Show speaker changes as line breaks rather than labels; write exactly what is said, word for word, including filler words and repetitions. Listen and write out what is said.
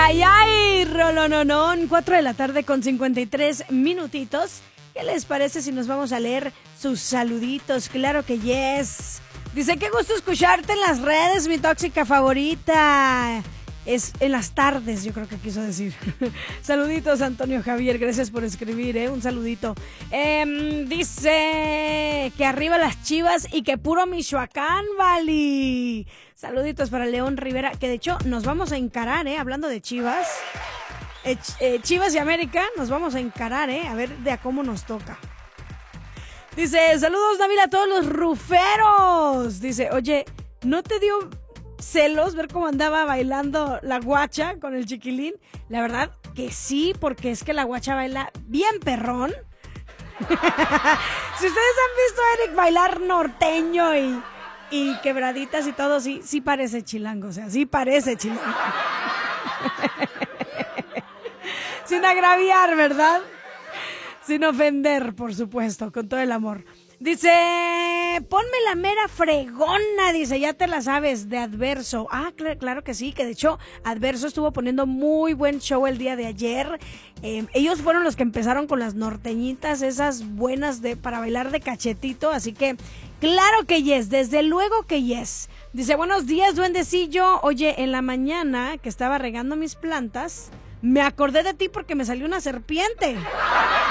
ay, ay, rolononón, cuatro de la tarde con cincuenta y tres minutitos. ¿Qué les parece si nos vamos a leer sus saluditos? Claro que yes. Dice, qué gusto escucharte en las redes, mi tóxica favorita. Es en las tardes, yo creo que quiso decir. Saluditos, Antonio Javier, gracias por escribir, ¿eh? Un saludito. Eh, dice que arriba las Chivas y que puro Michoacán, Vali. Saluditos para León Rivera, que de hecho nos vamos a encarar, ¿eh? Hablando de Chivas. Eh, eh, Chivas y América, nos vamos a encarar, ¿eh? A ver de a cómo nos toca. Dice, saludos, David, a todos los ruferos. Dice, oye, ¿no te dio celos ver cómo andaba bailando la guacha con el chiquilín? La verdad que sí, porque es que la guacha baila bien perrón. Si ustedes han visto a Eric bailar norteño y, y quebraditas y todo, sí, sí parece chilango, o sea, sí parece chilango. Sin agraviar, ¿verdad? Sin ofender, por supuesto, con todo el amor. Dice, ponme la mera fregona, dice, ya te la sabes, de Adverso. Ah, cl- claro que sí, que de hecho Adverso estuvo poniendo muy buen show el día de ayer. Eh, ellos fueron los que empezaron con las norteñitas, esas buenas de para bailar de cachetito, así que claro que yes, desde luego que yes. Dice, buenos días, duendecillo. Oye, en la mañana que estaba regando mis plantas, me acordé de ti porque me salió una serpiente.